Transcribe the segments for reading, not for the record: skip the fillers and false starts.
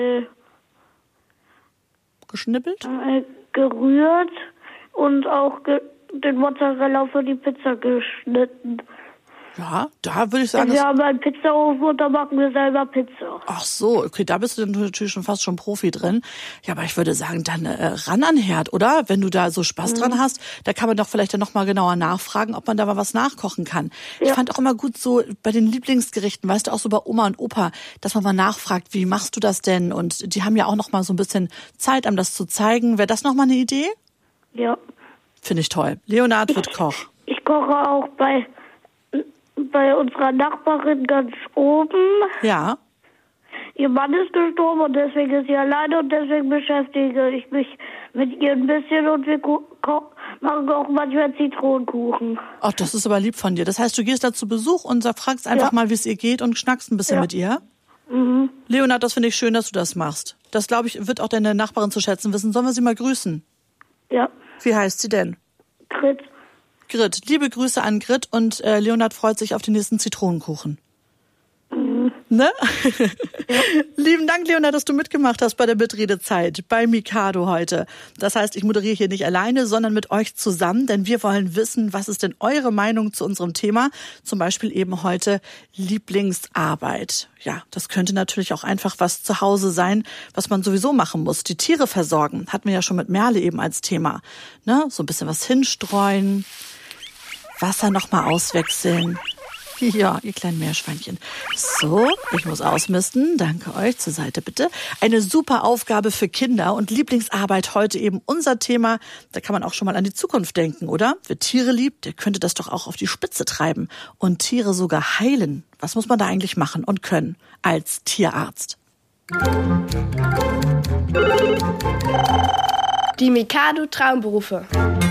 Geschnippelt? Gerührt und auch den Mozzarella für die Pizza geschnitten. Ja, da würde ich sagen... Wir haben einen Pizzaofen und da machen wir selber Pizza. Ach so, okay, da bist du natürlich schon fast schon Profi drin. Ja, aber ich würde sagen, dann ran an den Herd, oder? Wenn du da so Spaß dran hast, da kann man doch vielleicht dann noch mal genauer nachfragen, ob man da mal was nachkochen kann. Ja. Ich fand auch immer gut so bei den Lieblingsgerichten, weißt du, auch so bei Oma und Opa, dass man mal nachfragt, wie machst du das denn? Und die haben ja auch noch mal so ein bisschen Zeit, einem das zu zeigen. Wäre das noch mal eine Idee? Ja. Finde ich toll. Leonhard wird Koch. Ich koche auch bei unserer Nachbarin ganz oben. Ja. Ihr Mann ist gestorben und deswegen ist sie alleine und deswegen beschäftige ich mich mit ihr ein bisschen und wir machen auch manchmal Zitronenkuchen. Ach, das ist aber lieb von dir. Das heißt, du gehst da zu Besuch und fragst einfach mal, wie es ihr geht und schnackst ein bisschen mit ihr? Mhm. Leonhard, das finde ich schön, dass du das machst. Das, glaube ich, wird auch deine Nachbarin zu schätzen wissen. Sollen wir sie mal grüßen? Ja. Wie heißt sie denn? Grit. Grit. Liebe Grüße an Grit und Leonhard freut sich auf den nächsten Zitronenkuchen. Ne? Ja. Lieben Dank, Leonhard, dass du mitgemacht hast bei der Mitredezeit, bei Mikado heute. Das heißt, ich moderiere hier nicht alleine, sondern mit euch zusammen, denn wir wollen wissen, was ist denn eure Meinung zu unserem Thema? Zum Beispiel eben heute Lieblingsarbeit. Ja, das könnte natürlich auch einfach was zu Hause sein, was man sowieso machen muss. Die Tiere versorgen, hatten wir ja schon mit Merle eben als Thema. Ne? So ein bisschen was hinstreuen, Wasser nochmal auswechseln. Ja, ihr kleinen Meerschweinchen. So, ich muss ausmisten. Danke euch. Zur Seite bitte. Eine super Aufgabe für Kinder und Lieblingsarbeit heute eben unser Thema. Da kann man auch schon mal an die Zukunft denken, oder? Wer Tiere liebt, der könnte das doch auch auf die Spitze treiben und Tiere sogar heilen. Was muss man da eigentlich machen und können als Tierarzt? Die Mikado Traumberufe.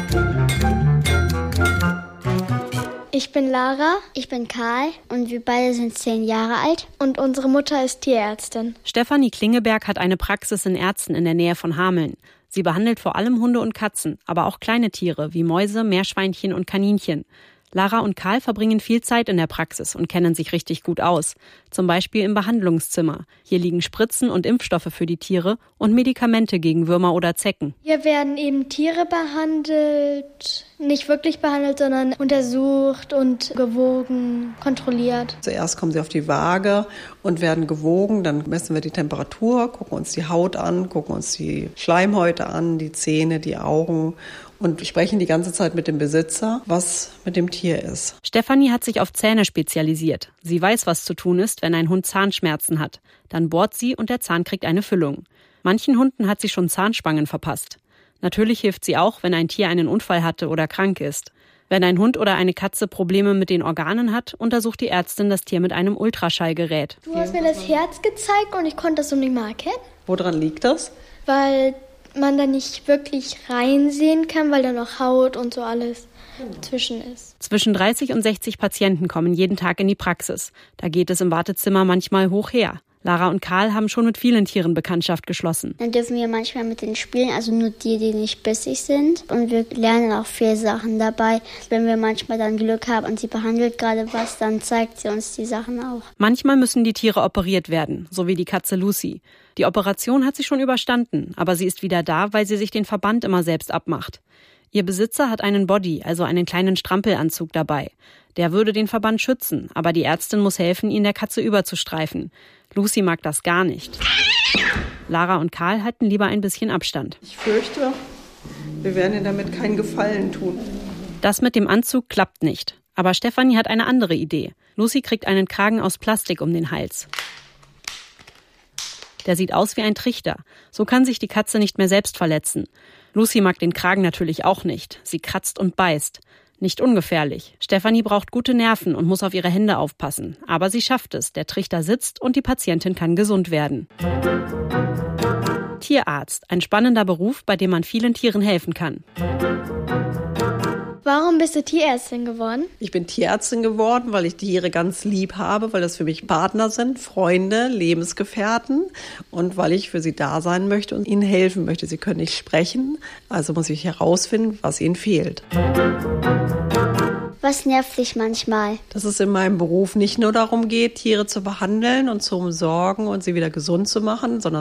Ich bin Lara, ich bin Karl und wir beide sind 10 Jahre alt. Und unsere Mutter ist Tierärztin. Stefanie Klingeberg hat eine Praxis in Erzten in der Nähe von Hameln. Sie behandelt vor allem Hunde und Katzen, aber auch kleine Tiere wie Mäuse, Meerschweinchen und Kaninchen. Lara und Karl verbringen viel Zeit in der Praxis und kennen sich richtig gut aus. Zum Beispiel im Behandlungszimmer. Hier liegen Spritzen und Impfstoffe für die Tiere und Medikamente gegen Würmer oder Zecken. Hier werden eben Tiere behandelt, nicht wirklich behandelt, sondern untersucht und gewogen, kontrolliert. Zuerst kommen sie auf die Waage und werden gewogen. Dann messen wir die Temperatur, gucken uns die Haut an, gucken uns die Schleimhäute an, die Zähne, die Augen. Und sprechen die ganze Zeit mit dem Besitzer, was mit dem Tier ist. Stefanie hat sich auf Zähne spezialisiert. Sie weiß, was zu tun ist, wenn ein Hund Zahnschmerzen hat. Dann bohrt sie und der Zahn kriegt eine Füllung. Manchen Hunden hat sie schon Zahnspangen verpasst. Natürlich hilft sie auch, wenn ein Tier einen Unfall hatte oder krank ist. Wenn ein Hund oder eine Katze Probleme mit den Organen hat, untersucht die Ärztin das Tier mit einem Ultraschallgerät. Du hast mir das Herz gezeigt und ich konnte das so nicht mal erkennen. Woran liegt das? Weil man da nicht wirklich reinsehen kann, weil da noch Haut und so alles zwischen ist. Zwischen 30 und 60 Patienten kommen jeden Tag in die Praxis. Da geht es im Wartezimmer manchmal hoch her. Lara und Karl haben schon mit vielen Tieren Bekanntschaft geschlossen. Dann dürfen wir manchmal mit denen spielen, also nur die nicht bissig sind. Und wir lernen auch viele Sachen dabei. Wenn wir manchmal dann Glück haben und sie behandelt gerade was, dann zeigt sie uns die Sachen auch. Manchmal müssen die Tiere operiert werden, so wie die Katze Lucy. Die Operation hat sie schon überstanden, aber sie ist wieder da, weil sie sich den Verband immer selbst abmacht. Ihr Besitzer hat einen Body, also einen kleinen Strampelanzug dabei. Der würde den Verband schützen, aber die Ärztin muss helfen, ihn der Katze überzustreifen. Lucy mag das gar nicht. Lara und Karl halten lieber ein bisschen Abstand. Ich fürchte, wir werden ihr damit keinen Gefallen tun. Das mit dem Anzug klappt nicht. Aber Stefanie hat eine andere Idee. Lucy kriegt einen Kragen aus Plastik um den Hals. Der sieht aus wie ein Trichter. So kann sich die Katze nicht mehr selbst verletzen. Lucy mag den Kragen natürlich auch nicht. Sie kratzt und beißt. Nicht ungefährlich. Stefanie braucht gute Nerven und muss auf ihre Hände aufpassen. Aber sie schafft es. Der Trichter sitzt und die Patientin kann gesund werden. Tierarzt. Ein spannender Beruf, bei dem man vielen Tieren helfen kann. Warum bist du Tierärztin geworden? Ich bin Tierärztin geworden, weil ich Tiere ganz lieb habe, weil das für mich Partner sind, Freunde, Lebensgefährten und weil ich für sie da sein möchte und ihnen helfen möchte. Sie können nicht sprechen, also muss ich herausfinden, was ihnen fehlt. Was nervt dich manchmal? Dass es in meinem Beruf nicht nur darum geht, Tiere zu behandeln und zu umsorgen und sie wieder gesund zu machen, sondern